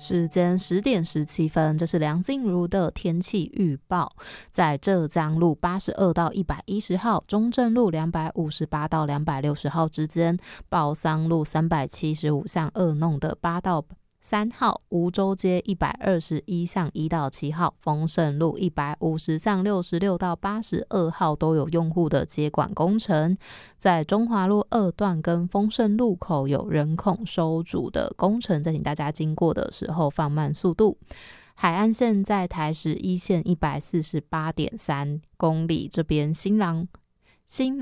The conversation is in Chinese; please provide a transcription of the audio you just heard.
时间10:17，这是梁静茹的天气预报。在浙江路82到110号、中正路258到260号之间，报桑路375巷2弄的8到3号、梧州街121巷1到7号、丰盛路150巷66到82号都有用户的接管工程。在中华路2段跟丰盛路口有人孔收阻的工程，再请大家经过的时候放慢速度。海岸线在台10一线148.3公里，这边新